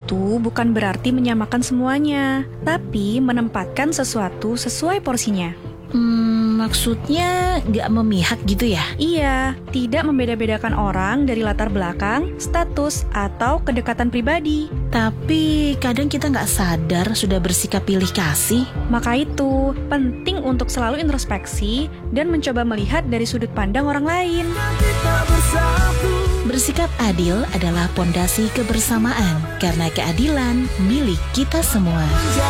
itu bukan berarti menyamakan semuanya, tapi menempatkan sesuatu sesuai porsinya. Maksudnya nggak memihak gitu ya? Iya, tidak membeda-bedakan orang dari latar belakang, status, atau kedekatan pribadi. Tapi kadang kita nggak sadar sudah bersikap pilih kasih. Maka itu, penting untuk selalu introspeksi dan mencoba melihat dari sudut pandang orang lain. Bersikap adil adalah pondasi kebersamaan, karena keadilan milik kita semua.